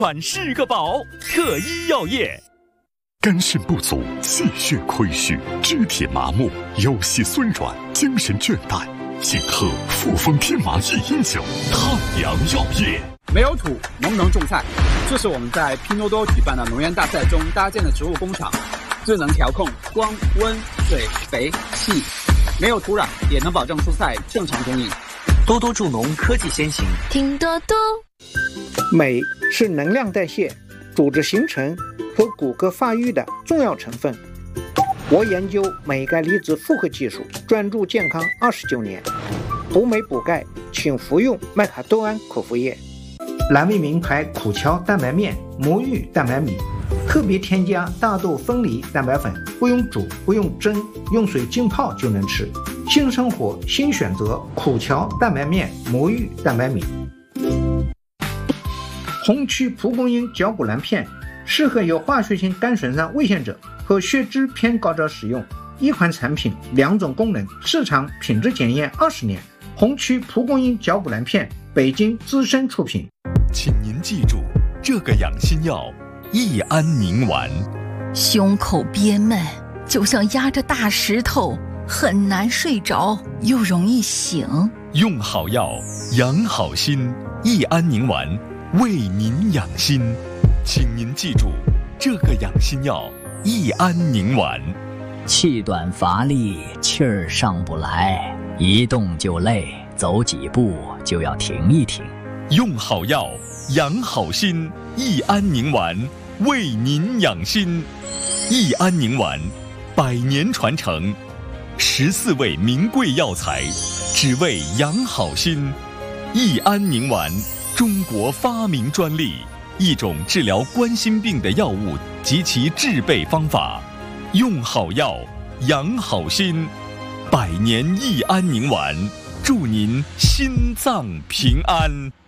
管是个宝。特医药业。 肝肾不足、气血亏虚、肢体麻木、腰膝酸软、精神倦怠，请喝复方天麻1饮酒。太阳药业。 没有土，能不能种菜？这是我们在拼多多举办的农园大赛中搭建的植物工厂，智能调控光、温、水、肥、气，没有土壤也能保证蔬菜正常供应。 多多助农科技先行， 听多多。 镁是能量代谢、组织形成和骨骼发育的重要成分。我研究镁钙离子复合技术，专注健康29年。补镁补钙，请服用麦卡多胺口服液。蓝莓名牌苦荞蛋白面、魔芋蛋白米，特别添加大豆分离蛋白粉，不用煮，不用蒸，用水浸泡就能吃。新生活新选择，苦荞蛋白面、魔芋蛋白米。红曲蒲公英胶骨蓝片适合有化学性肝损伤危险者和血脂偏高者使用。一款产品，2种功能，市场品质检验20年。红曲蒲公英胶骨蓝片，北京资深出品。 请您记住，这个养心药益安宁丸。 胸口憋闷，就像压着大石头，很难睡着，又容易醒。 用好药，养好心，益安宁丸为您养心。请您记住，这个养心药益安宁丸。 气短乏力，气儿上不来，一动就累，走几步就要停一停。 用好药，养好心，益安宁丸为您养心。益安宁丸100年传承，14味名贵药材，只为养好心。益安宁丸，中国发明专利，一种治疗冠心病的药物及其制备方法。用好药，养好心，100年益安宁丸，祝您心脏平安。